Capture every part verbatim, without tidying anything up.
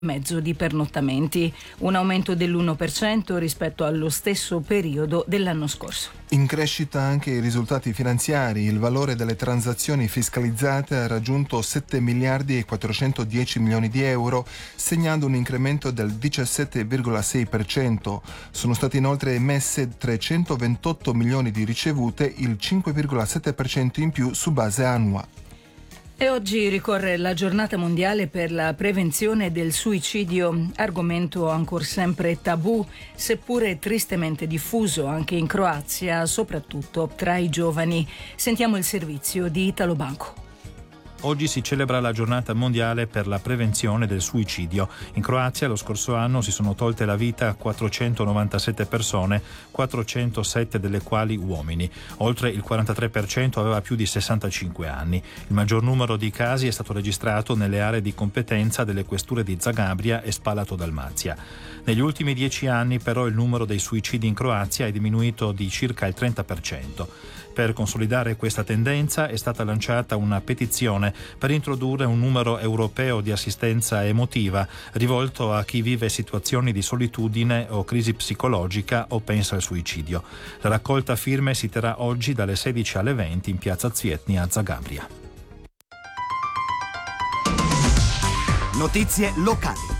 mezzo di pernottamenti, un aumento dell'uno per cento rispetto allo stesso periodo dell'anno scorso. In crescita anche i risultati finanziari. Il valore delle transazioni fiscalizzate ha raggiunto sette miliardi e quattrocentodieci milioni di euro, segnando un incremento del diciassette virgola sei per cento. Sono state inoltre emesse trecentoventotto milioni di ricevute, il cinque virgola sette per cento in più su base annua. E oggi ricorre la giornata mondiale per la prevenzione del suicidio, argomento ancor sempre tabù, seppure tristemente diffuso anche in Croazia, soprattutto tra i giovani. Sentiamo il servizio di Italo Banco. Oggi si celebra la giornata mondiale per la prevenzione del suicidio. In Croazia lo scorso anno si sono tolte la vita quattrocentonovantasette persone, quattrocentosette delle quali uomini. Oltre il quarantatré per cento aveva più di sessantacinque anni. Il maggior numero di casi è stato registrato nelle aree di competenza delle questure di Zagabria e Spalato Dalmazia. Negli ultimi dieci anni però il numero dei suicidi in Croazia è diminuito di circa il trenta per cento. Per consolidare questa tendenza è stata lanciata una petizione per introdurre un numero europeo di assistenza emotiva rivolto a chi vive situazioni di solitudine o crisi psicologica o pensa al suicidio. La raccolta firme si terrà oggi dalle sedici alle venti in piazza Zvietni a Zagabria. Notizie locali.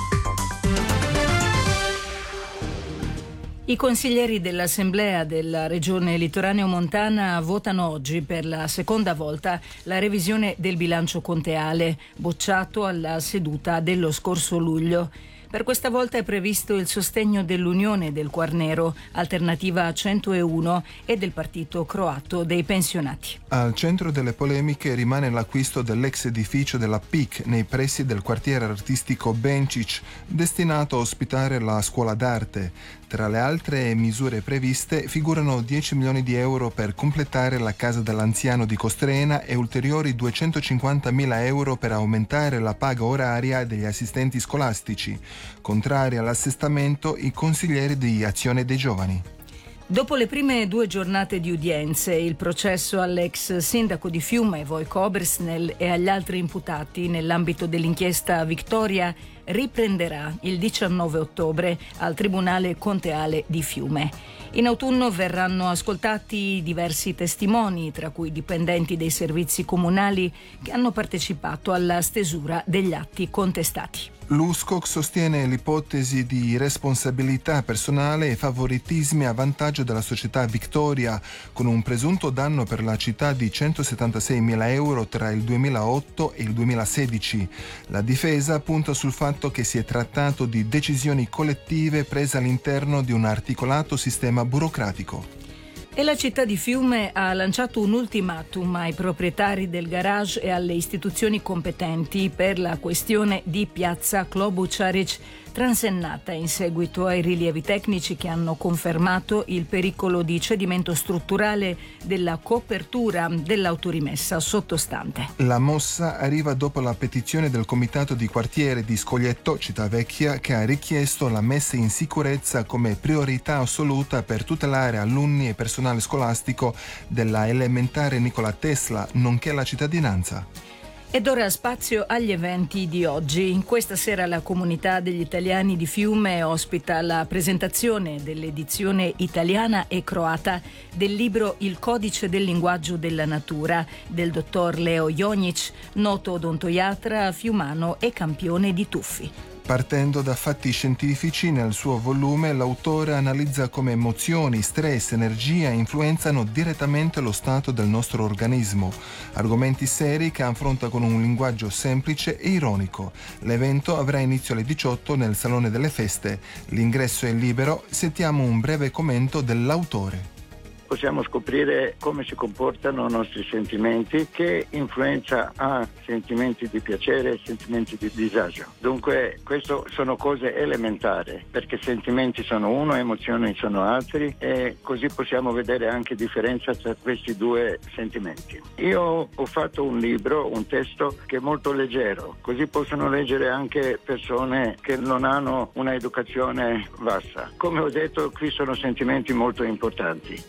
I consiglieri dell'Assemblea della Regione Litoraneo-Montana votano oggi per la seconda volta la revisione del bilancio conteale, bocciato alla seduta dello scorso luglio. Per questa volta è previsto il sostegno dell'Unione del Quarnero, Alternativa centouno, e del Partito Croato dei Pensionati. Al centro delle polemiche rimane l'acquisto dell'ex edificio della P I C nei pressi del quartiere artistico Bencic, destinato a ospitare la scuola d'arte. Tra le altre misure previste figurano dieci milioni di euro per completare la casa dell'anziano di Costrena e ulteriori duecentocinquantamila euro per aumentare la paga oraria degli assistenti scolastici. Contrari all'assestamento i consiglieri di Azione dei Giovani. Dopo le prime due giornate di udienze, il processo all'ex sindaco di Fiume, Vojko Obersnel, e agli altri imputati nell'ambito dell'inchiesta Victoria riprenderà il diciannove ottobre al Tribunale Conteale di Fiume. In autunno verranno ascoltati diversi testimoni, tra cui dipendenti dei servizi comunali che hanno partecipato alla stesura degli atti contestati. L'U S C O C sostiene l'ipotesi di responsabilità personale e favoritismi a vantaggio della società Victoria, con un presunto danno per la città di centosettantaseimila euro tra il duemilaotto e il duemilasedici. La difesa punta sul fatto che si è trattato di decisioni collettive prese all'interno di un articolato sistema burocratico. E la città di Fiume ha lanciato un ultimatum ai proprietari del garage e alle istituzioni competenti per la questione di piazza Klobucharic, transennata in seguito ai rilievi tecnici che hanno confermato il pericolo di cedimento strutturale della copertura dell'autorimessa sottostante. La mossa arriva dopo la petizione del comitato di quartiere di Scoglietto, Città Vecchia, che ha richiesto la messa in sicurezza come priorità assoluta per tutelare alunni e personale scolastico della elementare Nikola Tesla, nonché la cittadinanza. Ed ora spazio agli eventi di oggi. Questa sera la comunità degli italiani di Fiume ospita la presentazione dell'edizione italiana e croata del libro Il codice del linguaggio della natura del dottor Leo Jonic, noto odontoiatra fiumano e campione di tuffi. Partendo da fatti scientifici, nel suo volume l'autore analizza come emozioni, stress, energia influenzano direttamente lo stato del nostro organismo. Argomenti seri che affronta con un linguaggio semplice e ironico. L'evento avrà inizio alle diciotto nel Salone delle Feste. L'ingresso è libero. Sentiamo un breve commento dell'autore. Possiamo scoprire come si comportano i nostri sentimenti, che influenza ha sentimenti di piacere e sentimenti di disagio. Dunque, queste sono cose elementari, perché sentimenti sono uno, emozioni sono altri, e così possiamo vedere anche differenza tra questi due sentimenti. Io ho fatto un libro, un testo che è molto leggero, così possono leggere anche persone che non hanno una educazione vasta. Come ho detto, qui sono sentimenti molto importanti.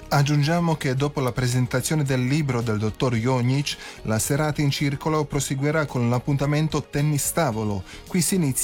Aggiungiamo che dopo la presentazione del libro del dottor Jonic, la serata in circolo proseguirà con l'appuntamento tennis tavolo. Qui si inizia